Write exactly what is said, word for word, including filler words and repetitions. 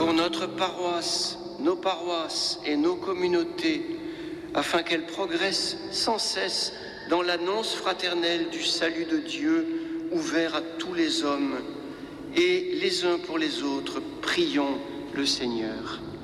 pour notre paroisse, nos paroisses et nos communautés, afin qu'elles progressent sans cesse dans l'annonce fraternelle du salut de Dieu ouvert à tous les hommes. Et les uns pour les autres, prions le Seigneur.